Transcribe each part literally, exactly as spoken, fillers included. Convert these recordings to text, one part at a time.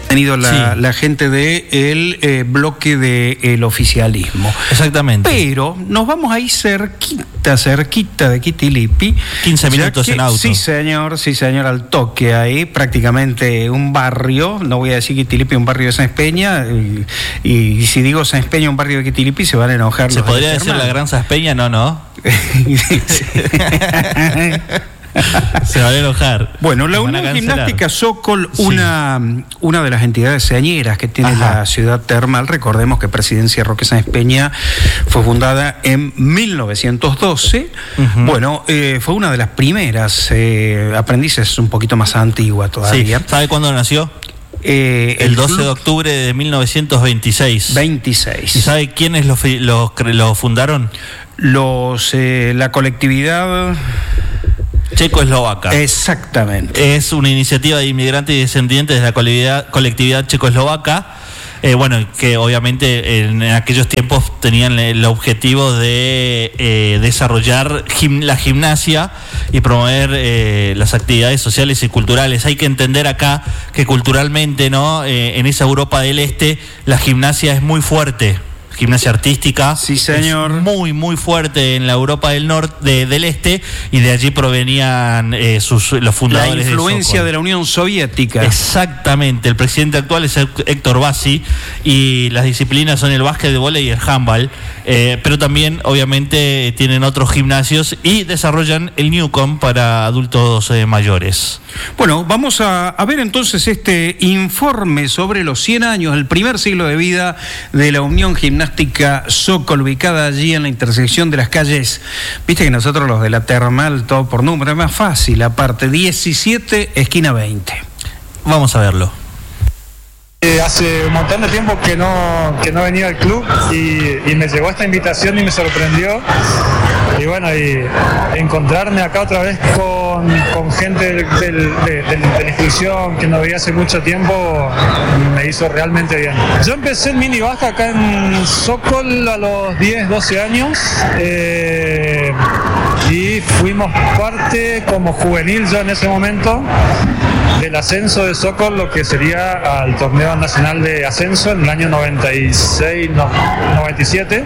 tenido la, Sí. la gente del de eh, bloque del oficialismo. Exactamente. Pero nos vamos ahí cerquita, cerquita de Quitilipi. quince minutos que, en auto. Sí, señor, sí, señor, al toque ahí, prácticamente un barrio, no voy a decir Quitilipi, un barrio de Sáenz Peña, y, y si digo Sáenz Peña, un barrio de Quitilipi, se van a enojar. ¿Se podría decir la Gran Sáenz Peña? No, no. Se van a enojar. Bueno, la Nos van a Unión cancelar. Gimnástica Sokol, Sí. una, una de las entidades señeras que tiene Ajá. la ciudad termal. Recordemos que Presidencia Roque Sáenz Peña fue fundada en mil novecientos doce. Uh-huh. Bueno, eh, fue una de las primeras eh, aprendices, un poquito más antigua todavía. Sí. ¿Sabe cuándo nació? Eh, El doce de octubre de mil novecientos veintiséis. veintiséis. ¿Y sabe quiénes lo, fi- lo, cre- lo fundaron? Los, eh, la colectividad... Checoslovaca. Exactamente. Es una iniciativa de inmigrantes y descendientes de la colectividad, colectividad checoslovaca, eh, bueno, que obviamente en, en aquellos tiempos tenían el objetivo de eh, desarrollar gim, la gimnasia y promover eh, las actividades sociales y culturales. Hay que entender acá que culturalmente, ¿no? Eh, en esa Europa del Este la gimnasia es muy fuerte. Gimnasia artística, sí, señor, es muy muy fuerte en la Europa del norte, de, del este, y de allí provenían eh, sus los fundadores. La influencia de, de la Unión Soviética. Exactamente. El presidente actual es Héctor Bassi y las disciplinas son el básquet, el vóley y el handball, eh, pero también obviamente tienen otros gimnasios y desarrollan el Newcom para adultos eh, mayores. Bueno, vamos a, a ver entonces este informe sobre los cien años, el primer siglo de vida de la Unión Gimnástica Sokol, ubicada allí en la intersección de las calles. Viste que nosotros los de la termal, todo por número, es más fácil, aparte, diecisiete, esquina veinte. Vamos a verlo. Eh, hace un montón de tiempo que no, que no venía al club y, y me llegó esta invitación y me sorprendió. Y bueno, y encontrarme acá otra vez con, con gente del, del, de, de, de la institución que no veía hace mucho tiempo me hizo realmente bien. Yo empecé en mini baja acá en Sokol a los diez, doce años eh, y fuimos parte como juvenil yo en ese momento del ascenso de Sokol, lo que sería al torneo nacional de ascenso en el año noventa y seis, noventa y siete,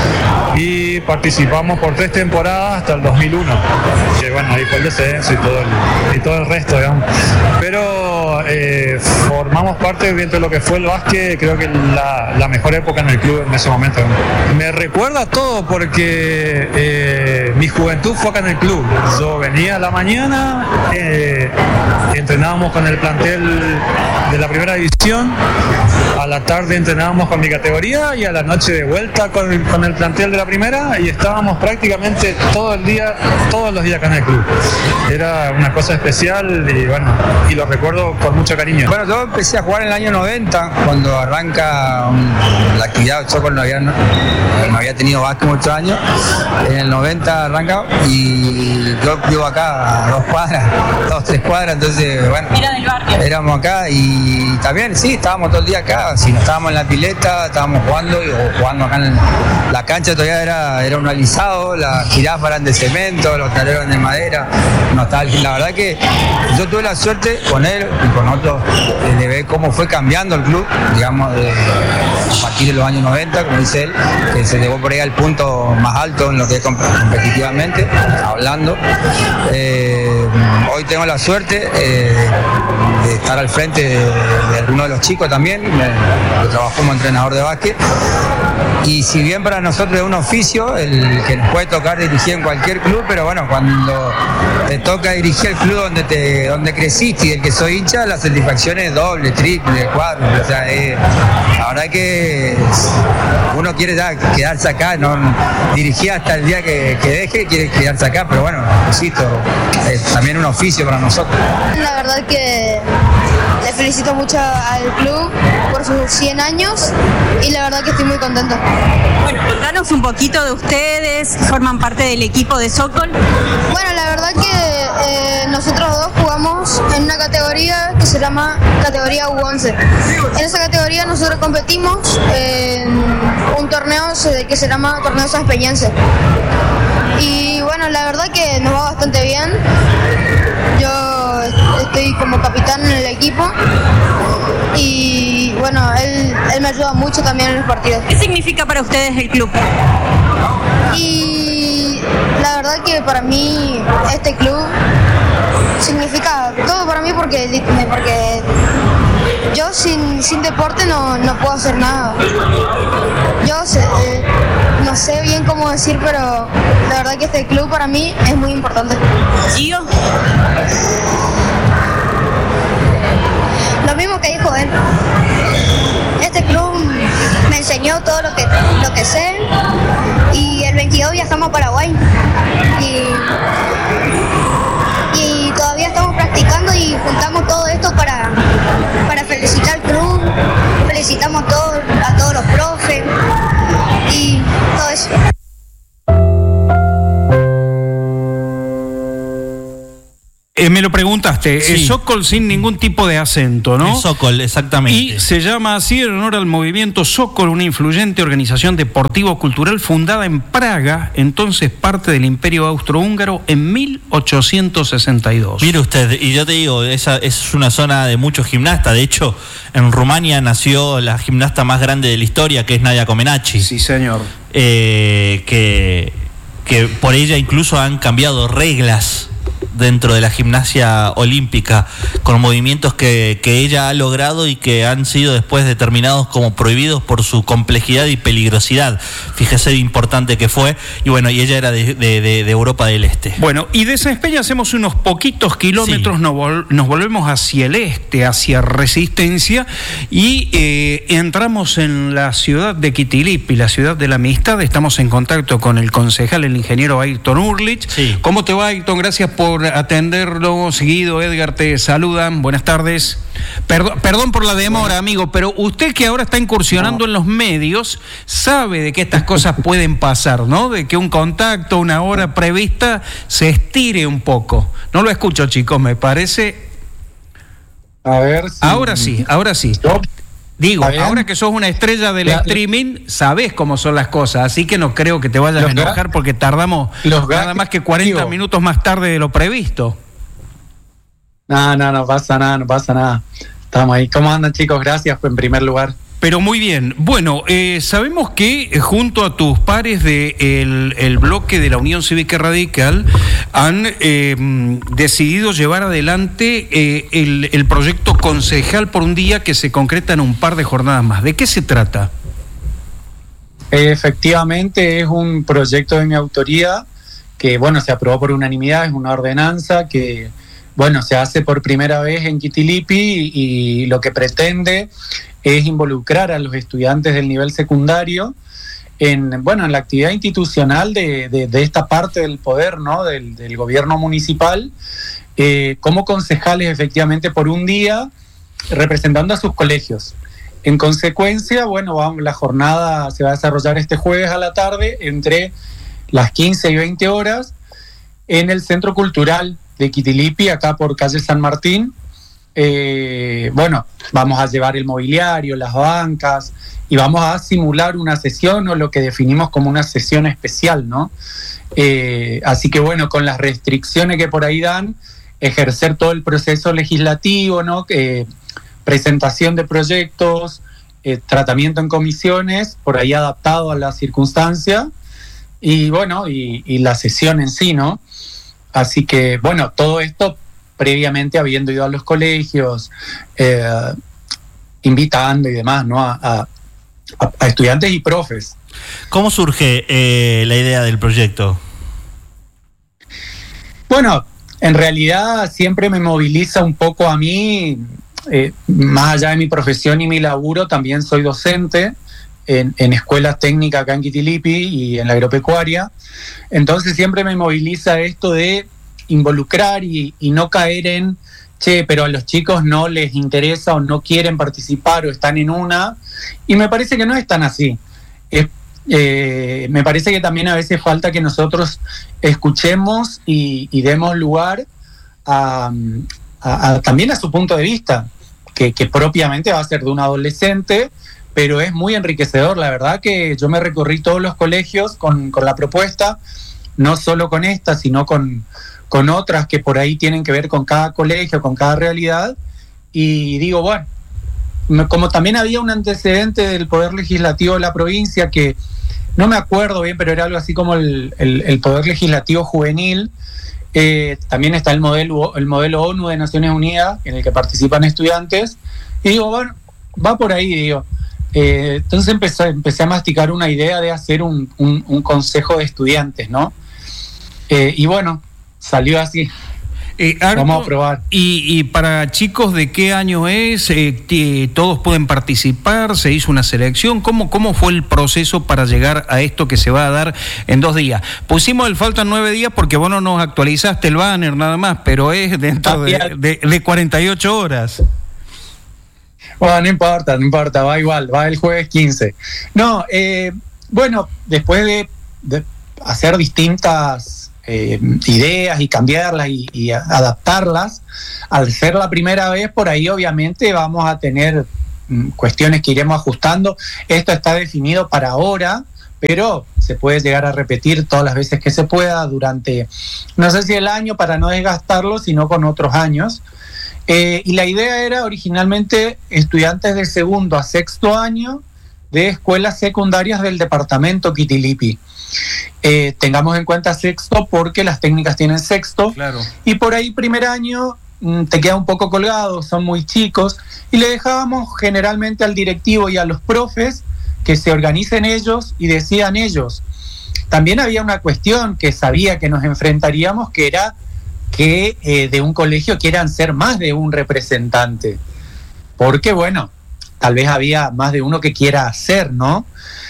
y participamos por tres temporadas hasta el dos mil uno, que bueno, ahí fue el descenso y todo el, y todo el resto, digamos. Pero eh, formamos parte dentro de lo que fue el básquet, creo que la, la mejor época en el club en ese momento. Me recuerda todo porque eh, mi juventud fue acá en el club. Yo venía a la mañana, eh, entrenábamos con el plantel de la primera división, a la tarde entrenábamos con mi categoría y a la noche de vuelta con, con el plantel de la primera, y estábamos prácticamente todo el día, todos los días acá en el club. Era una cosa especial y bueno, y lo recuerdo con mucho cariño. Bueno, yo empecé a jugar en el año noventa, cuando arranca um, la actividad. Sokol no había, no, no había tenido básquet muchos años. En el noventa arranca y yo vivo acá a dos cuadras, dos, tres cuadras, entonces bueno, era del barrio. Éramos acá y también sí, estábamos todo el día acá. Si no estábamos en la pileta, estábamos jugando y, o jugando acá en la cancha. Todavía era, era un alisado, las jirafas eran de cemento, los tableros eran de madera. No estaba, la verdad que yo tuve la suerte con él y con otros de ver cómo fue cambiando el club, digamos, de, a partir de los años noventa, como dice él, que se llegó por ahí al punto más alto en lo que es competitivamente, hablando. Eh, hoy tengo la suerte eh, de estar al frente de, de algunos de los chicos también, yo trabajo como entrenador de básquet. Y si bien para nosotros es un oficio el que nos puede tocar dirigir en cualquier club, pero bueno, cuando te toca dirigir el club donde te donde creciste y del que soy hincha, la satisfacción es doble, triple, cuádruple. O sea, eh, la verdad que uno quiere ya quedarse acá, no dirigir hasta el día que, que deje, quiere quedarse acá, pero bueno, insisto, es también un oficio para nosotros. La verdad que le felicito mucho al club por sus cien años y la verdad que estoy muy contento. Bueno, contanos un poquito de ustedes, forman parte del equipo de Sokol. Bueno, la verdad que eh, nosotros dos jugamos en una categoría que se llama categoría U once. En esa categoría nosotros competimos en un torneo que se llama Torneo Sanpeñense. Y bueno, la verdad que nos va bastante bien. Yo estoy como capitán en el equipo y me ayuda mucho también en los partidos. ¿Qué significa para ustedes el club? Y la verdad que para mí este club significa todo para mí porque, porque yo sin, sin deporte no, no puedo hacer nada. Yo sé, eh, no sé bien cómo decir, pero la verdad que este club para mí es muy importante. ¿Gio? Lo mismo que dijo él. Este club me enseñó todo lo que, lo que sé y el veintidós viajamos a Paraguay y, y todavía estamos practicando y juntamos todo esto para, para felicitar al club, felicitamos a todos, a todos los profes y todo eso. Eh, me lo preguntaste, Sí. es Sokol sin ningún tipo de acento, ¿no? El Sokol, exactamente. Y se llama así en honor al movimiento Sokol, una influyente organización deportivo-cultural fundada en Praga, entonces parte del Imperio Austrohúngaro, en mil ochocientos sesenta y dos. Mire usted, y yo te digo, esa es una zona de muchos gimnastas. De hecho, en Rumania nació la gimnasta más grande de la historia, que es Nadia Comaneci. Sí, señor. Eh, que, que por ella incluso han cambiado reglas dentro de la gimnasia olímpica, con movimientos que, que ella ha logrado y que han sido después determinados como prohibidos por su complejidad y peligrosidad. Fíjese lo importante que fue. Y bueno, y ella era de, de, de, de Europa del Este. Bueno, y de San Espeña hacemos unos poquitos kilómetros, Sí. nos, vol- nos volvemos hacia el este, hacia Resistencia, y eh, entramos en la ciudad de Quitilipi, la ciudad de la amistad. Estamos en contacto con el concejal, el ingeniero Ayrton Urlich. Sí. ¿Cómo te va, Ayrton? Gracias por atenderlo seguido. Edgar te saludan. Buenas tardes. Perdón, perdón por la demora, amigo, pero usted que ahora está incursionando en los medios, sabe de que estas cosas pueden pasar, ¿no? De que un contacto, una hora prevista, se estire un poco. No lo escucho, chicos, me parece. A ver si... Ahora sí, ahora sí. Yo- Digo, ¿Está bien? ahora que sos una estrella del La- streaming, sabés cómo son las cosas, así que no creo que te vayas Los a enojar ga- porque tardamos los nada ga- más que cuarenta digo- minutos más tarde de lo previsto. No, no, no pasa nada, no pasa nada. Estamos ahí. ¿Cómo andan, chicos? Gracias, en primer lugar. Pero muy bien. Bueno, eh, sabemos que eh, junto a tus pares del de el, el bloque de la Unión Cívica Radical han eh, decidido llevar adelante eh, el, el proyecto Concejal por un Día, que se concreta en un par de jornadas más. ¿De qué se trata? Efectivamente, es un proyecto de mi autoría que, bueno, se aprobó por unanimidad, es una ordenanza que, bueno, se hace por primera vez en Quitilipi y, y lo que pretende es involucrar a los estudiantes del nivel secundario en, bueno, en la actividad institucional de, de, de esta parte del poder, ¿no? Del, del gobierno municipal, eh, como concejales efectivamente por un día, representando a sus colegios. En consecuencia, bueno, vamos, la jornada se va a desarrollar este jueves a la tarde entre las quince y veinte horas en el Centro Cultural de Quitilipi, acá por calle San Martín. Eh, bueno, vamos a llevar el mobiliario, las bancas, y vamos a simular una sesión o lo que definimos como una sesión especial, ¿no? Eh, así que bueno, con las restricciones que por ahí dan, ejercer todo el proceso legislativo, ¿no? Eh, presentación de proyectos, eh, tratamiento en comisiones, por ahí adaptado a la circunstancia, y bueno, y, y la sesión en sí, ¿no? Así que, bueno, todo esto previamente habiendo ido a los colegios, eh, invitando y demás, ¿no? A, a, a estudiantes y profes. ¿Cómo surge eh, la idea del proyecto? Bueno, en realidad siempre me moviliza un poco a mí, eh, más allá de mi profesión y mi laburo, también soy docente en, en escuelas técnicas acá en Quitilipi y en la agropecuaria. Entonces siempre me moviliza esto de involucrar y, y no caer en, che, pero a los chicos no les interesa o no quieren participar o están en una. Y me parece que no es tan así. Es, eh, me parece que también a veces falta que nosotros escuchemos y, y demos lugar a, a, a, también a su punto de vista, que, que propiamente va a ser de un adolescente, pero es muy enriquecedor. La verdad que yo me recorrí todos los colegios con, con la propuesta, no solo con esta, sino con, con otras que por ahí tienen que ver con cada colegio, con cada realidad, y digo, bueno, como también había un antecedente del Poder Legislativo de la provincia que no me acuerdo bien, pero era algo así como el, el, el Poder Legislativo Juvenil. Eh, también está el modelo, el modelo ONU de Naciones Unidas, en el que participan estudiantes. Y digo, bueno, va por ahí, digo. Eh, entonces empecé, empecé a masticar una idea de hacer un, un, un consejo de estudiantes, ¿no? Eh, y bueno, salió así. Eh, Arto, vamos a probar. Y, y para chicos, ¿de qué año es? Eh, ¿Todos pueden participar? ¿Se hizo una selección? ¿Cómo, ¿Cómo fue el proceso para llegar a esto que se va a dar en dos días? Pusimos el faltan nueve días porque vos no nos actualizaste el banner nada más, pero es dentro de, de, de cuarenta y ocho horas. Bueno, no importa, no importa, va igual, va el jueves quince. No, eh, bueno, después de, de hacer distintas Eh, ideas y cambiarlas y, y adaptarlas, al ser la primera vez, por ahí obviamente vamos a tener mm, cuestiones que iremos ajustando. Esto está definido para ahora, pero se puede llegar a repetir todas las veces que se pueda durante, no sé si el año para no desgastarlo, sino con otros años. Eh, y la idea era originalmente estudiantes de segundo a sexto año de escuelas secundarias del departamento Quitilipi. Eh, tengamos en cuenta sexto porque las técnicas tienen sexto, claro. Y por ahí primer año mmm, te queda un poco colgado, son muy chicos, y le dejábamos generalmente al directivo y a los profes que se organicen ellos y decidan ellos. También había una cuestión que sabía que nos enfrentaríamos, que era que eh, de un colegio quieran ser más de un representante, porque bueno, tal vez había más de uno que quiera hacer, ¿no?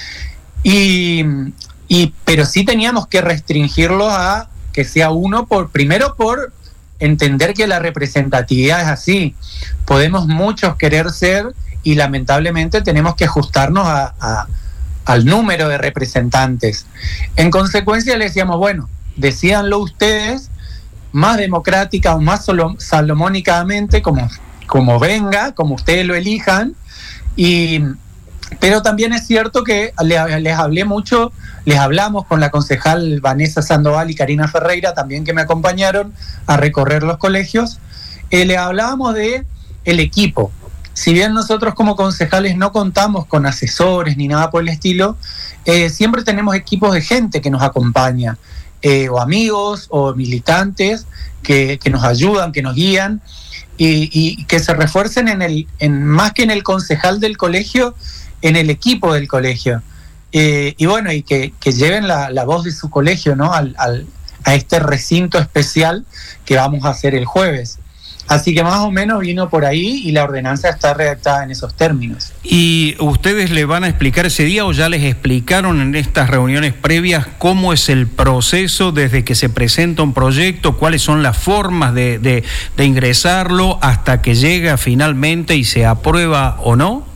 Y Y, pero sí teníamos que restringirlo a que sea uno, por primero por entender que la representatividad es así. Podemos muchos querer ser y lamentablemente tenemos que ajustarnos a, a, al número de representantes. En consecuencia le decíamos, bueno, decídanlo ustedes más democrática o más salomónicamente, como, como venga, como ustedes lo elijan. Y pero también es cierto que les, les hablé mucho, les hablamos con la concejal Vanessa Sandoval y Karina Ferreira, también que me acompañaron a recorrer los colegios. Eh, les hablábamos de el equipo. Si bien nosotros como concejales no contamos con asesores ni nada por el estilo, eh, siempre tenemos equipos de gente que nos acompaña, eh, o amigos o militantes que, que nos ayudan, que nos guían, y, y que se refuercen en el, en, más que en el concejal del colegio, en el equipo del colegio, eh, y bueno, y que, que lleven la, la voz de su colegio, ¿no? Al, al, a este recinto especial que vamos a hacer el jueves. Así que más o menos vino por ahí y la ordenanza está redactada en esos términos. ¿Y ustedes le van a explicar ese día o ya les explicaron en estas reuniones previas cómo es el proceso desde que se presenta un proyecto, cuáles son las formas de, de, de ingresarlo hasta que llega finalmente y se aprueba o no?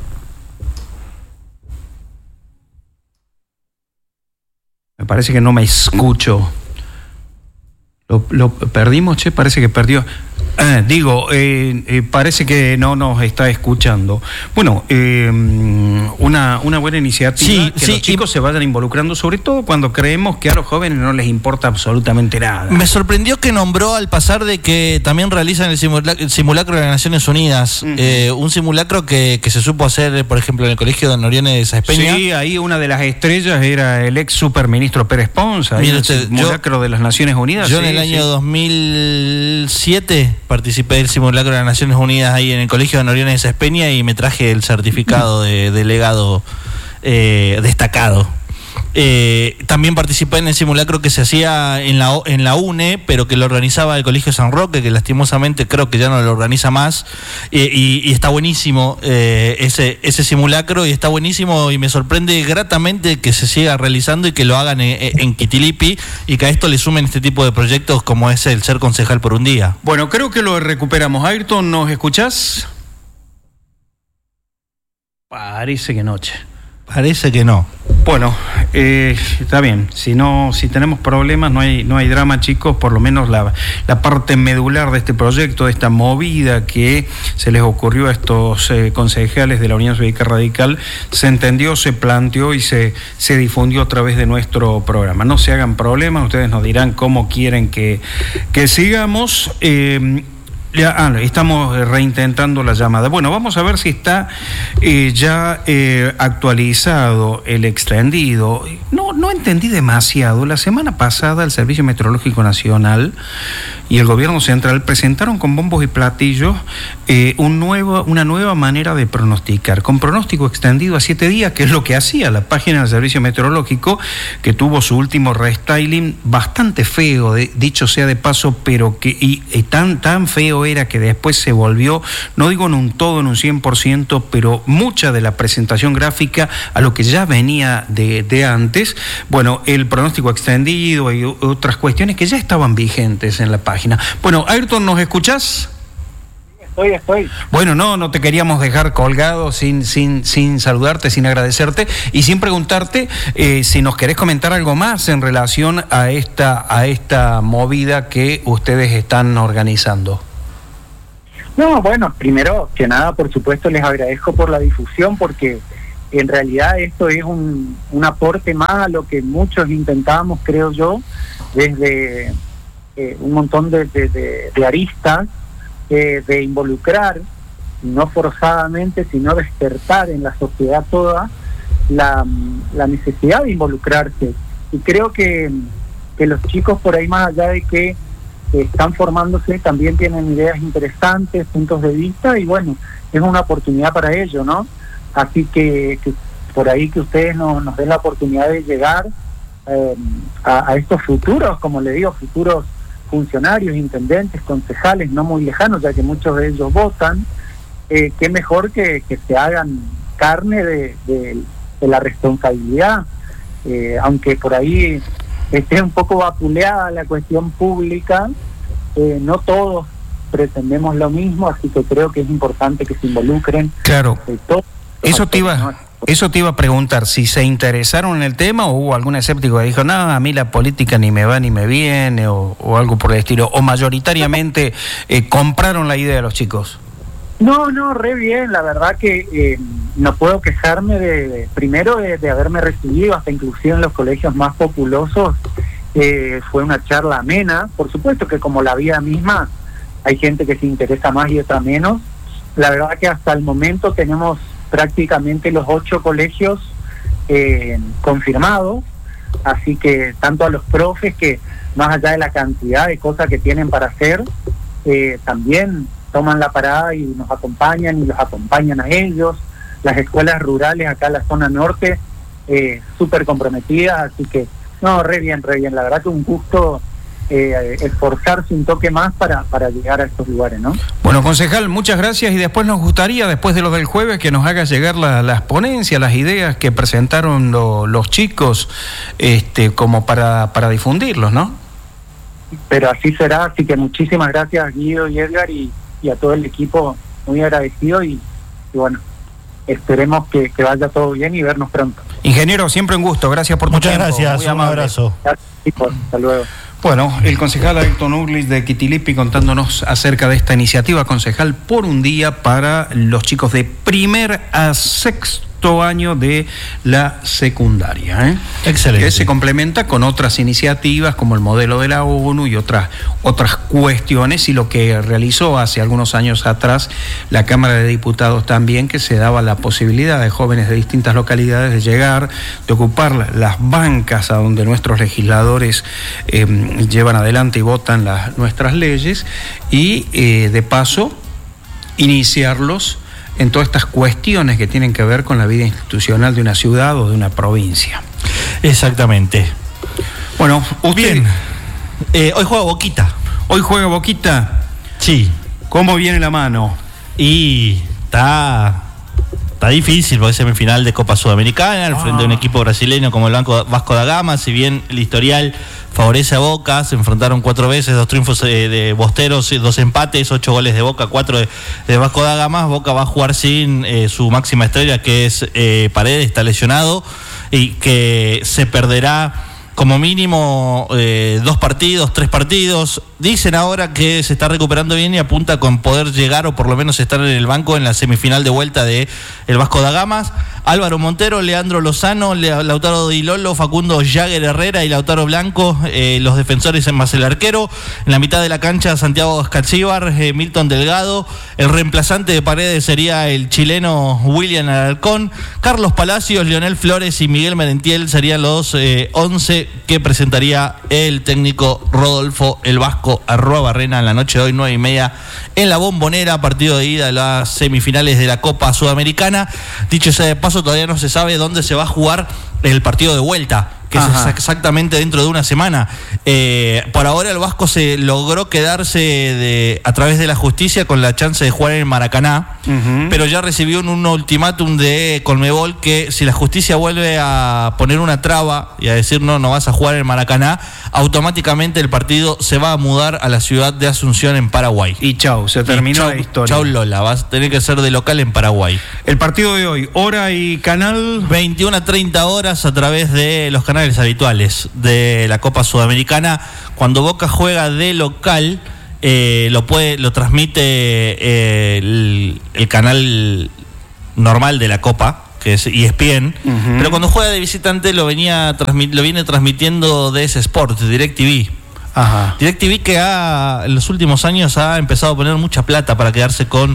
Me parece que no me escucho. Lo, lo perdimos, che, parece que perdió. Eh, digo, eh, eh, parece que no nos está escuchando. Bueno, eh, una, una buena iniciativa, sí, que sí, los chicos y... se vayan involucrando, sobre todo cuando creemos que a los jóvenes no les importa absolutamente nada. Me sorprendió que nombró al pasar de que también realizan el, simula- el simulacro de las Naciones Unidas, uh-huh. eh, un simulacro que, que se supo hacer, por ejemplo, en el colegio de Don Orione de Saespeña. Sí, ahí una de las estrellas era el ex superministro Pérez Ponza, el usted, simulacro yo, de las Naciones Unidas. Yo sí, en el año sí. dos mil siete participé del simulacro de las Naciones Unidas ahí en el colegio de Don Orione de Saespeña y me traje el certificado de delegado eh, destacado. Eh, también participé en el simulacro que se hacía en la, en la U N E, pero que lo organizaba el Colegio San Roque, que lastimosamente creo que ya no lo organiza más, eh, y, y está buenísimo eh, ese, ese simulacro, y está buenísimo, y me sorprende gratamente que se siga realizando y que lo hagan en, en Quitilipi, y que a esto le sumen este tipo de proyectos como es el ser concejal por un día. Bueno, creo que lo recuperamos. Ayrton, ¿nos escuchás? Parece que no, che. Parece que no. Bueno, eh, está bien. Si no, si tenemos problemas, no hay, no hay drama, chicos. Por lo menos la, la parte medular de este proyecto, de esta movida que se les ocurrió a estos eh, concejales de la Unión Cívica Radical, se entendió, se planteó y se, se difundió a través de nuestro programa. No se hagan problemas, ustedes nos dirán cómo quieren que, que sigamos. Eh, Ya, ah, estamos reintentando la llamada. Bueno, vamos a ver si está eh, ya eh, actualizado el extendido. No, no entendí demasiado. La semana pasada el Servicio Meteorológico Nacional y el Gobierno Central presentaron con bombos y platillos eh, un nuevo, una nueva manera de pronosticar, con pronóstico extendido a siete días, que es lo que hacía la página del Servicio Meteorológico, que tuvo su último restyling bastante feo, de, dicho sea de paso, pero que y, y tan, tan feo era que después se volvió, no digo en un todo, en un cien por ciento, pero mucha de la presentación gráfica a lo que ya venía de, de antes. Bueno, el pronóstico extendido y otras cuestiones que ya estaban vigentes en la página. Bueno, Ayrton, ¿nos escuchás? Estoy, estoy. Bueno, no, no te queríamos dejar colgado sin, sin, sin saludarte, sin agradecerte y sin preguntarte eh, si nos querés comentar algo más en relación a esta, a esta movida que ustedes están organizando. No, bueno, primero que nada, por supuesto, les agradezco por la difusión, porque en realidad esto es un, un aporte más a lo que muchos intentamos, creo yo, desde eh, un montón de, de, de, de aristas, eh, de involucrar, no forzadamente, sino despertar en la sociedad toda la, la necesidad de involucrarse. Y creo que, que los chicos, por ahí, más allá de que están formándose, también tienen ideas interesantes, puntos de vista, y bueno, es una oportunidad para ello, ¿no? Así que, que por ahí que ustedes no, nos den la oportunidad de llegar eh, a, a estos futuros, como le digo, futuros funcionarios, intendentes, concejales, no muy lejanos, ya que muchos de ellos votan, eh, qué mejor que, que se hagan carne de, de, de la responsabilidad, eh, aunque por ahí esté un poco vapuleada la cuestión pública, eh, no todos pretendemos lo mismo, así que creo que es importante que se involucren. Claro, eh, todos eso te iba, eso te iba a preguntar, si se interesaron en el tema o hubo algún escéptico que dijo, no, a mí la política ni me va ni me viene, o, o algo por el estilo, o mayoritariamente eh, compraron la idea de los chicos. No, no, re bien, la verdad que eh, no puedo quejarme de, de primero de, de haberme recibido, hasta inclusive en los colegios más populosos, eh, fue una charla amena. Por supuesto que como la vida misma, hay gente que se interesa más y otra menos. La verdad que hasta el momento tenemos prácticamente los ocho colegios eh, confirmados, así que tanto a los profes, que más allá de la cantidad de cosas que tienen para hacer, eh, también toman la parada y nos acompañan y los acompañan a ellos. Las escuelas rurales acá en la zona norte, eh, súper comprometidas, así que no, re bien, re bien. La verdad que un gusto eh, esforzarse un toque más para, para llegar a estos lugares, ¿no? Bueno, concejal, muchas gracias, y después nos gustaría, después de lo del jueves, que nos haga llegar la, las ponencias, las ideas que presentaron lo, los chicos, este, como para, para difundirlos, ¿no? Pero así será, así que muchísimas gracias, Guido y Edgar, y y a todo el equipo, muy agradecido, y, y bueno, esperemos que, que vaya todo bien y vernos pronto. Ingeniero, siempre un gusto, gracias por tu Muchas tiempo. gracias, muy un amable. abrazo. Gracias, chicos, hasta luego. Bueno, el concejal Ayrton Urlich de Quitilipi contándonos acerca de esta iniciativa concejal por un día para los chicos de primer a sexto año de la secundaria, ¿eh? Excelente. Que se complementa con otras iniciativas como el modelo de la ONU y otras otras cuestiones, y lo que realizó hace algunos años atrás la Cámara de Diputados también, que se daba la posibilidad de jóvenes de distintas localidades de llegar, de ocupar las bancas a donde nuestros legisladores eh, llevan adelante y votan las, nuestras leyes, y eh, de paso iniciarlos en todas estas cuestiones que tienen que ver con la vida institucional de una ciudad o de una provincia. Exactamente. Bueno, usted... Bien. Eh, hoy juega Boquita. Hoy juega Boquita. Sí. ¿Cómo viene la mano? Y está... Está difícil porque es semifinal de Copa Sudamericana, al frente de un equipo brasileño como el Banco Vasco da Gama. Si bien el historial favorece a Boca, se enfrentaron cuatro veces, dos triunfos de, de Bosteros, dos empates, ocho goles de Boca, cuatro de, de Vasco da Gama. Boca va a jugar sin eh, su máxima estrella, que es eh, Paredes, está lesionado, y que se perderá como mínimo eh, dos partidos, tres partidos. dicen ahora que se está recuperando bien y apunta con poder llegar o por lo menos estar en el banco en la semifinal de vuelta de el Vasco da Gamas. Álvaro Montero, Leandro Lozano, Lautaro Di Lolo, Facundo Jagger Herrera y Lautaro Blanco, eh, los defensores en más el arquero. En la mitad de la cancha, Santiago Escalcíbar, eh, Milton Delgado. El reemplazante de Paredes sería el chileno William Alarcón. Carlos Palacios, Leonel Flores y Miguel Merentiel serían los eh, once que presentaría el técnico Rodolfo el Vasco Arruabarrena en la noche de hoy, nueve y media, en la Bombonera, partido de ida de las semifinales de la Copa Sudamericana. Dicho sea de paso, todavía no se sabe dónde se va a jugar el partido de vuelta, que Ajá. es exactamente dentro de una semana. Eh, por ahora el Vasco se logró quedarse de, a través de la justicia con la chance de jugar en el Maracaná, uh-huh. pero ya recibió un, un ultimátum de Conmebol que si la justicia vuelve a poner una traba y a decir no, no vas a jugar en el Maracaná, automáticamente el partido se va a mudar a la ciudad de Asunción en Paraguay. Y chau, se terminó chau, la historia. Chau Lola, vas a tener que ser de local en Paraguay. El partido de hoy, hora y canal... veintiuna a treinta horas a través de los canales habituales de la Copa Sudamericana. Cuando Boca juega de local, eh, lo puede, lo transmite eh, el, el canal normal de la Copa, que es E S P N, uh-huh. pero cuando juega de visitante lo venía transmit, lo viene transmitiendo D S Sport, DirecTV. Ajá. DirecTV que ha, en los últimos años ha empezado a poner mucha plata para quedarse con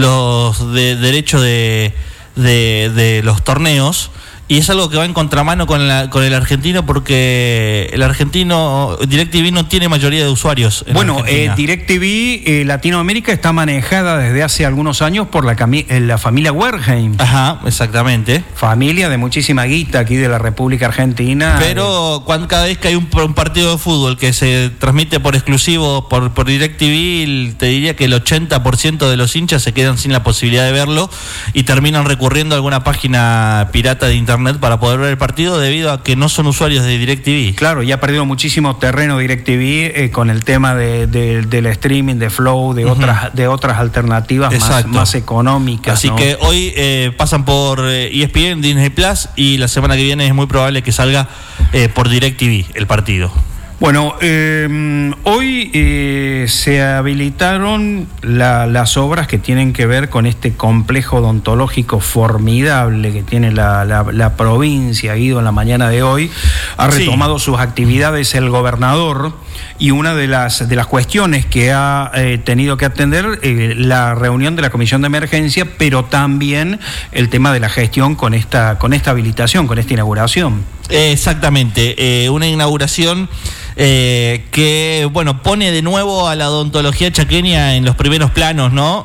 los de, derechos de, de, de los torneos. Y es algo que va en contramano con, la, con el argentino porque el argentino, DirecTV no tiene mayoría de usuarios en Bueno, eh, DirecTV eh, Latinoamérica está manejada desde hace algunos años por la, cami- la familia Wertheim. Ajá, exactamente. Familia de muchísima guita aquí de la República Argentina. Pero eh. cuando, cada vez que hay un, un partido de fútbol que se transmite por exclusivo por, por DirecTV, te diría que el ochenta por ciento de los hinchas se quedan sin la posibilidad de verlo y terminan recurriendo a alguna página pirata de internet para poder ver el partido debido a que no son usuarios de DirecTV. Claro, ya ha perdido muchísimo terreno DirecTV eh, con el tema de, de, del streaming, de Flow, de, uh-huh. otras, de otras alternativas más, más económicas. Así ¿no? que hoy eh, pasan por eh, E S P N, Disney Plus y la semana que viene es muy probable que salga eh, por DirecTV el partido. Bueno, eh, hoy eh, se habilitaron la, las obras que tienen que ver con este complejo odontológico formidable que tiene la, la, la provincia. Guido, en la mañana de hoy ha retomado sí. sus actividades el gobernador y una de las, de las cuestiones que ha eh, tenido que atender eh, la reunión de la Comisión de Emergencia, pero también el tema de la gestión con esta, con esta habilitación, con esta inauguración. Exactamente, eh, una inauguración eh, que, bueno, pone de nuevo a la odontología chaqueña en los primeros planos, ¿no?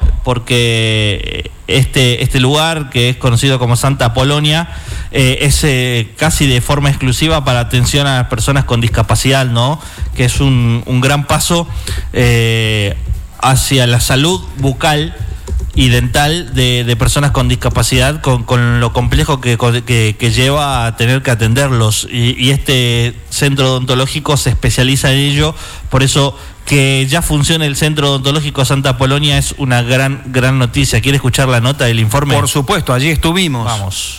Porque este, este lugar, que es conocido como Santa Apolonia, eh, es eh, casi de forma exclusiva para atención a las personas con discapacidad, ¿no? Que es un, un gran paso eh, hacia la salud bucal y dental de, de personas con discapacidad, con, con lo complejo que, que, que lleva a tener que atenderlos. Y, y este centro odontológico se especializa en ello, por eso que ya funcione el centro odontológico Santa Apolonia es una gran, gran noticia. ¿Quiere escuchar la nota del informe? Por supuesto, allí estuvimos. Vamos.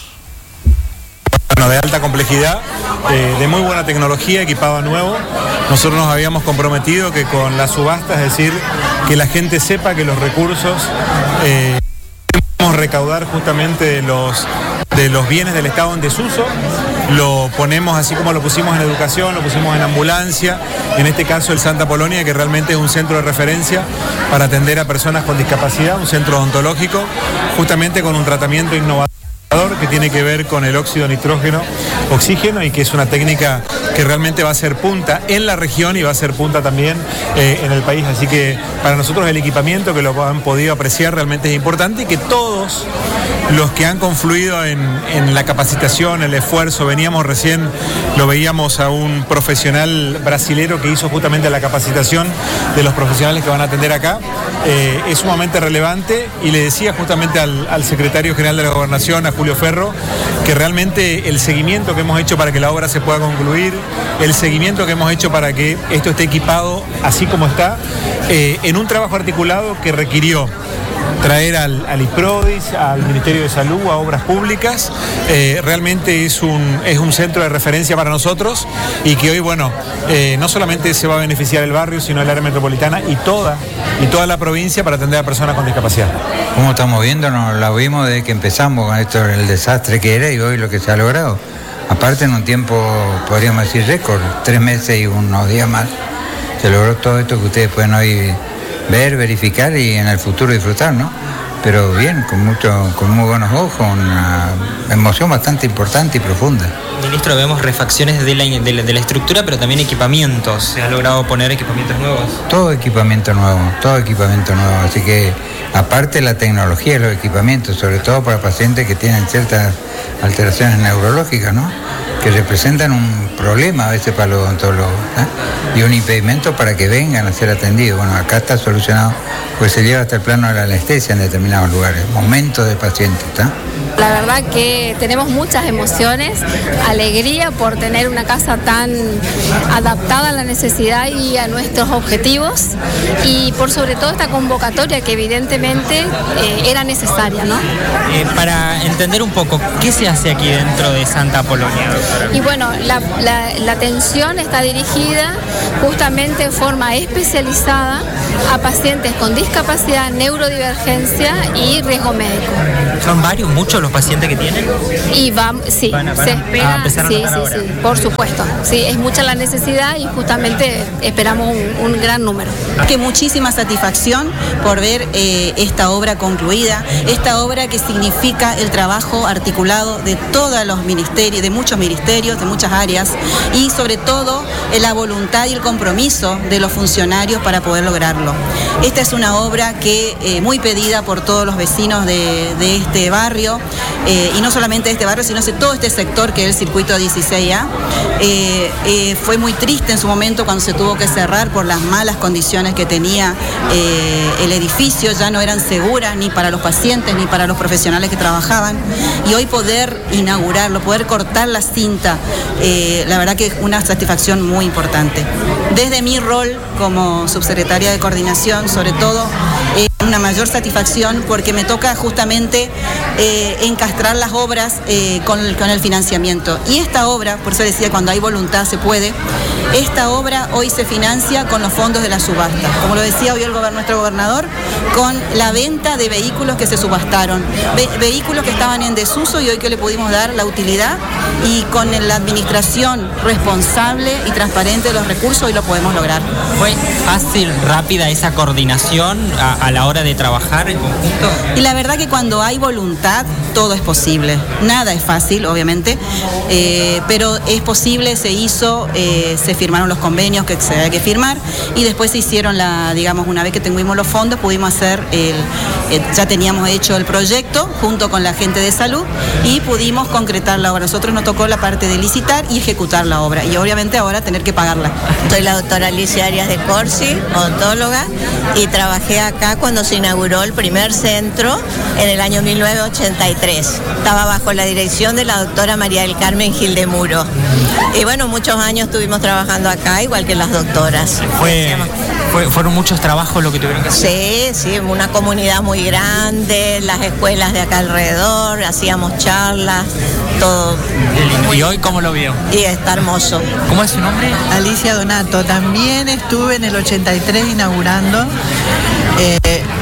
Bueno, de alta complejidad, eh, de muy buena tecnología, equipado nuevo. Nosotros nos habíamos comprometido que con la subasta, es decir, que la gente sepa que los recursos eh, podemos recaudar justamente de los, de los bienes del Estado en desuso, lo ponemos así como lo pusimos en educación, lo pusimos en ambulancia, en este caso el Santa Apolonia, que realmente es un centro de referencia para atender a personas con discapacidad, un centro odontológico, justamente con un tratamiento innovador que tiene que ver con el óxido nitrógeno, oxígeno, y que es una técnica que realmente va a ser punta en la región y va a ser punta también eh, en el país. Así que para nosotros el equipamiento, que lo han podido apreciar, realmente es importante, y que todos los que han confluido en, en la capacitación, el esfuerzo, veníamos recién, lo veíamos a un profesional brasilero que hizo justamente la capacitación de los profesionales que van a atender acá, eh, es sumamente relevante, y le decía justamente al, al secretario general de la Gobernación, a Julio Ferro, que realmente el seguimiento que hemos hecho para que la obra se pueda concluir, el seguimiento que hemos hecho para que esto esté equipado así como está, eh, en un trabajo articulado que requirió traer al, al IPRODIS, al Ministerio de Salud, a Obras Públicas. Eh, realmente es un, es un centro de referencia para nosotros y que hoy, bueno, eh, no solamente se va a beneficiar el barrio, sino el área metropolitana y toda, y toda la provincia para atender a personas con discapacidad. ¿Cómo estamos viendo? Nos la vimos desde que empezamos con esto, el desastre que era y hoy lo que se ha logrado. Aparte en un tiempo, podríamos decir récord, tres meses y unos días más, se logró todo esto que ustedes pueden hoy ver, verificar y en el futuro disfrutar, ¿no? Pero bien, con mucho, con muy buenos ojos, una emoción bastante importante y profunda. Ministro, vemos refacciones de la, de la, de la estructura, pero también equipamientos. ¿Se ha logrado poner equipamientos nuevos? Todo equipamiento nuevo, todo equipamiento nuevo. Así que, aparte la tecnología de los equipamientos, sobre todo para pacientes que tienen ciertas alteraciones neurológicas, ¿no? Que representan un problema a veces para los odontólogos, ¿eh? Y un impedimento para que vengan a ser atendidos. Bueno, acá está solucionado, pues se lleva hasta el plano de la anestesia en determinados lugares, momentos de pacientes, ¿está? La verdad que tenemos muchas emociones, alegría por tener una casa tan adaptada a la necesidad y a nuestros objetivos y por sobre todo esta convocatoria que evidentemente eh, era necesaria, ¿no? Eh, para entender un poco, ¿qué se hace aquí dentro de Santa Apolonia, doctora? Y bueno, la, la, la atención está dirigida justamente en forma especializada a pacientes con discapacidad, neurodivergencia y riesgo médico. ¿Son varios, muchos los pacientes que tienen? Y vamos, sí, van a, van se a, espera, a sí, sí, sí, por supuesto. Sí, es mucha la necesidad y justamente esperamos un, un gran número. Que muchísima satisfacción por ver eh, esta obra concluida, esta obra que significa el trabajo articulado de todos los ministerios, de muchos ministerios, de muchas áreas y sobre todo eh, la voluntad y el compromiso de los funcionarios para poder lograrlo. Esta es una obra que eh, muy pedida por todos los vecinos de, de este barrio eh, y no solamente de este barrio, sino de todo este sector que es el circuito dieciséis A. Eh, eh, fue muy triste en su momento cuando se tuvo que cerrar por las malas condiciones que tenía eh, el edificio, ya no eran seguras ni para los pacientes ni para los profesionales que trabajaban y hoy poder inaugurarlo, poder cortar la cinta, eh, la verdad que es una satisfacción muy importante. Desde mi rol como subsecretaria de coordinación, sobre todo, eh, una mayor satisfacción porque me toca justamente eh, encastrar las obras eh, con, el, con el financiamiento. Y esta obra, por eso decía, cuando hay voluntad se puede, esta obra hoy se financia con los fondos de la subasta. Como lo decía hoy el gober- nuestro gobernador, con la venta de vehículos que se subastaron, Ve- vehículos que estaban en desuso y hoy que le pudimos dar la utilidad y con la administración responsable y transparente de los recursos hoy lo podemos lograr. ¿Fue fácil, rápida esa coordinación a, a la hora de trabajar en conjunto? Y la verdad que cuando hay voluntad todo es posible. Nada es fácil, obviamente, eh, pero es posible, se hizo, eh, se firmaron los convenios que se había que firmar y después se hicieron, la, digamos, una vez que tuvimos los fondos, pudimos hacer, el, el, ya teníamos hecho el proyecto junto con la gente de salud y pudimos concretar la obra. Nosotros nos tocó la parte de licitar y ejecutar la obra y obviamente ahora tener que pagarla. Soy la doctora Alicia Arias de Corsi, odontóloga, y trabajé acá cuando se inauguró el primer centro en el año mil novecientos ochenta y tres. Estaba bajo la dirección de la doctora María del Carmen Gil de Muro. Y bueno, muchos años estuvimos trabajando acá, igual que las doctoras. Fue, fue, fueron muchos trabajos lo que tuvieron que hacer. Sí, sí, una comunidad muy grande, las escuelas de acá alrededor, hacíamos charlas, todo. ¿Y hoy cómo lo vio? Y está hermoso. ¿Cómo es su nombre? Alicia Donato. También estuve en el ochenta y tres inaugurando eh,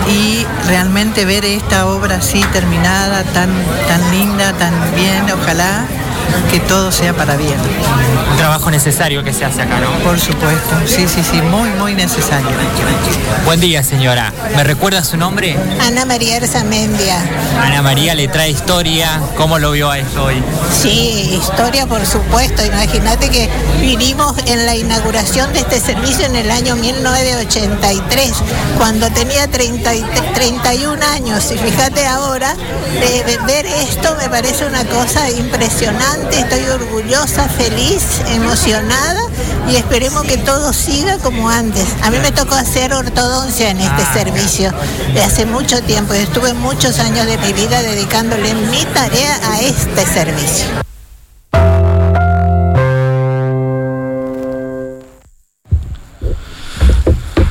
y realmente ver esta obra así terminada, tan, tan linda, tan bien, ojalá que todo sea para bien. Un trabajo necesario que se hace acá, ¿no? Por supuesto, sí, sí, sí, muy, muy necesario. Buen día, señora. ¿Me recuerda su nombre? Ana María Erzamendia. Ana María le trae historia. ¿Cómo lo vio a esto hoy? Sí, historia, por supuesto. Imagínate que vinimos en la inauguración de este servicio en el año mil novecientos ochenta y tres, cuando tenía treinta y, treinta y un años. Y fíjate ahora, de, de ver esto me parece una cosa impresionante. Estoy orgullosa, feliz, emocionada y esperemos que todo siga como antes. A mí me tocó hacer ortodoncia en este ah, servicio de hace mucho tiempo y estuve muchos años de mi vida dedicándole mi tarea a este servicio. Bueno,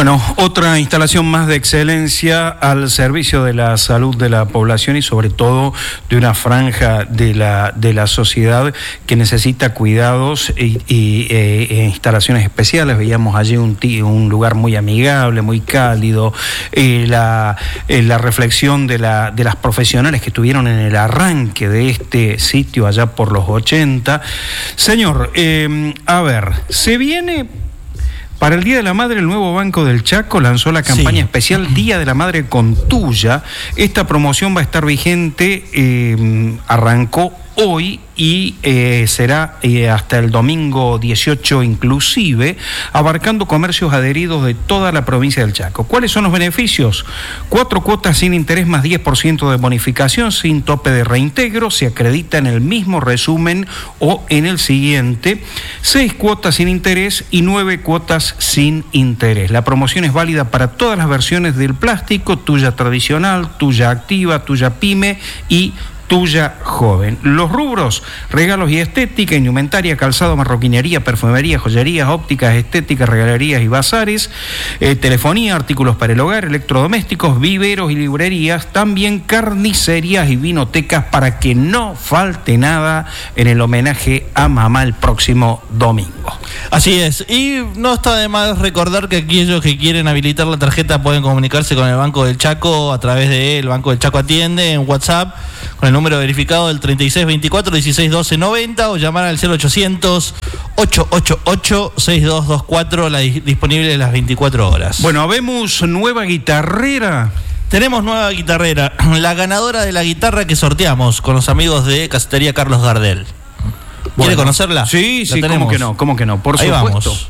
Bueno, otra instalación más de excelencia al servicio de la salud de la población y sobre todo de una franja de la, de la sociedad que necesita cuidados y, y eh, instalaciones especiales. Veíamos allí un, un lugar muy amigable, muy cálido, eh, la, eh, la reflexión de, la, de las profesionales que estuvieron en el arranque de este sitio allá por los ochenta. Señor, eh, a ver, se viene... Para el Día de la Madre, el nuevo Banco del Chaco lanzó la campaña sí. especial Día de la Madre con Tuya. Esta promoción va a estar vigente, eh, arrancó hoy y eh, será eh, hasta el domingo dieciocho inclusive, abarcando comercios adheridos de toda la provincia del Chaco. ¿Cuáles son los beneficios? Cuatro cuotas sin interés más diez por ciento de bonificación sin tope de reintegro, se acredita en el mismo resumen o en el siguiente. Seis cuotas sin interés y nueve cuotas sin interés. La promoción es válida para todas las versiones del plástico, Tuya tradicional, Tuya activa, Tuya pyme y Tuya joven. Los rubros: regalos y estética, indumentaria, calzado, marroquinería, perfumería, joyerías, ópticas, estéticas, regalerías y bazares, eh, telefonía, artículos para el hogar, electrodomésticos, viveros y librerías, también carnicerías y vinotecas, para que no falte nada en el homenaje a mamá el próximo domingo. Así es, y no está de más recordar que aquellos que quieren habilitar la tarjeta pueden comunicarse con el Banco del Chaco a través de el Banco del Chaco Atiende en WhatsApp con el número verificado del treinta y seis veinticuatro dieciséis doce noventa o llamar al cero ochocientos ocho ocho ocho seis dos dos cuatro, la disponible las veinticuatro horas. Bueno, vemos nueva guitarrera. Tenemos nueva guitarrera, la ganadora de la guitarra que sorteamos con los amigos de Casetería Carlos Gardel. ¿Quiere Bueno, conocerla? Sí, ¿La sí, tenemos? ¿cómo que no? ¿Cómo que no? Por Ahí supuesto. Vamos.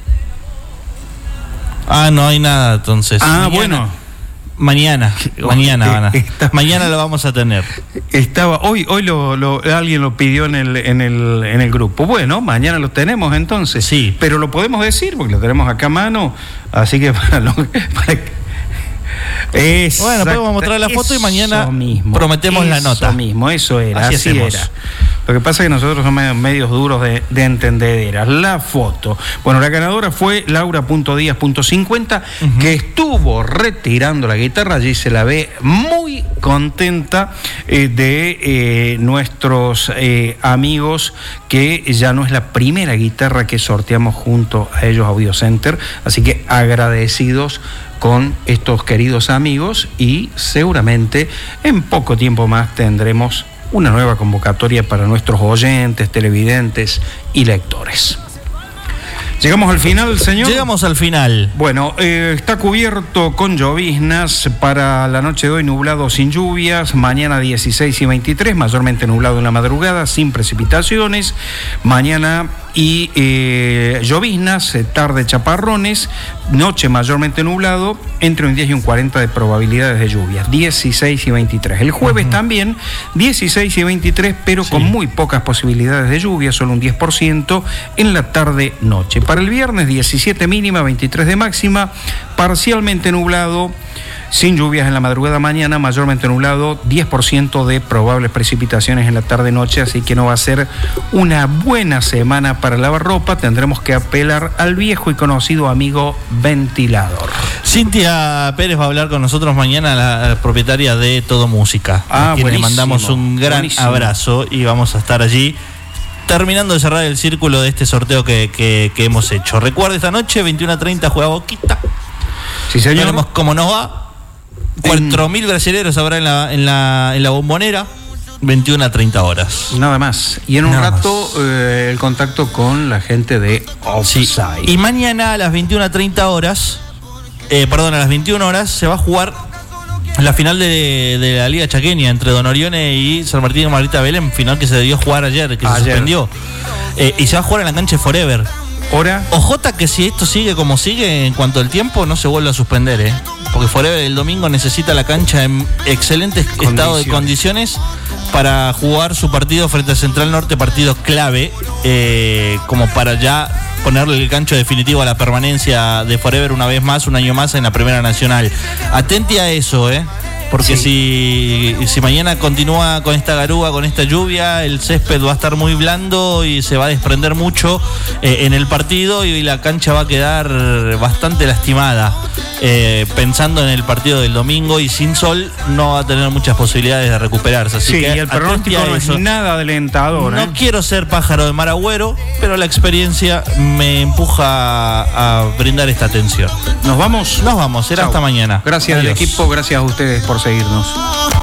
Ah, no hay nada entonces. Ah, Mañana. bueno. Mañana, mañana van a, mañana lo vamos a tener. Estaba hoy, hoy lo, lo, alguien lo pidió en el, en el, en el grupo. Bueno, mañana lo tenemos entonces. Sí. Pero lo podemos decir porque lo tenemos acá a mano. Así que para lo para Exacto, bueno, podemos mostrar la foto y mañana mismo, prometemos la nota. Eso mismo, eso era, así, así era. Lo que pasa es que nosotros somos medios duros de, de entendederas. La foto. Bueno, la ganadora fue Laura punto díaz punto cincuenta, uh-huh. que estuvo retirando la guitarra. Allí se la ve muy contenta eh, de eh, nuestros eh, amigos, que ya no es la primera guitarra que sorteamos junto a ellos, Audio Center. Así que agradecidos con estos queridos amigos y seguramente en poco tiempo más tendremos una nueva convocatoria para nuestros oyentes, televidentes y lectores. ¿Llegamos al final, señor? Llegamos al final. Bueno, eh, está cubierto con lloviznas para la noche de hoy, nublado sin lluvias, mañana dieciséis y veintitrés, mayormente nublado en la madrugada, sin precipitaciones, mañana y eh, lloviznas, tarde chaparrones, noche mayormente nublado, entre un diez y un cuarenta de probabilidades de lluvias, dieciséis y veintitrés. El jueves uh-huh. también, dieciséis y veintitrés, pero sí. con muy pocas posibilidades de lluvia, solo un diez por ciento en la tarde-noche. Para el viernes, diecisiete mínima, veintitrés de máxima, parcialmente nublado, sin lluvias en la madrugada mañana, mayormente nublado, diez por ciento de probables precipitaciones en la tarde-noche, así que no va a ser una buena semana para lavar ropa. Tendremos que apelar al viejo y conocido amigo ventilador. Cintia Pérez va a hablar con nosotros mañana, la, la propietaria de Todo Música, ah, a quien le mandamos un gran buenísimo. abrazo y vamos a estar allí terminando de cerrar el círculo de este sorteo que, que, que hemos hecho. Recuerde, esta noche, veintiuno a treinta, juega Boquita. Sí, señor. Veremos cómo nos va. Cuatro mil brasileros habrá en la, en la, en la Bombonera, veintiuno a treinta horas. Nada más. Y en un Nada rato eh, el contacto con la gente de Offside. Sí. Y mañana a las veintiuno a treinta horas, eh, perdón, a las veintiuna horas, se va a jugar la final de, de la Liga Chaqueña entre Don Orione y San Martín y Margarita Belén, final que se debió jugar ayer, que ayer. se suspendió. Eh, y se va a jugar en la cancha de Forever. ¿Hora? Ojota que si esto sigue como sigue en cuanto al tiempo, no se vuelve a suspender, ¿eh? Porque Forever el domingo necesita la cancha en excelente estado de condiciones para jugar su partido frente a Central Norte, partido clave, eh, como para ya ponerle el gancho definitivo a la permanencia de Forever una vez más, un año más en la Primera Nacional. Atente a eso, ¿eh? Porque sí. si, si mañana continúa con esta garúa, con esta lluvia, el césped va a estar muy blando y se va a desprender mucho eh, en el partido y la cancha va a quedar bastante lastimada. eh, pensando en el partido del domingo, y sin sol no va a tener muchas posibilidades de recuperarse. Así sí, que y el pronóstico no es nada alentador. No ¿eh? quiero ser pájaro de mar agüero, pero la experiencia me empuja a, a brindar esta atención. ¿Nos vamos? Nos vamos, será Chau. hasta mañana. Gracias Adiós. al equipo, gracias a ustedes por seguirnos.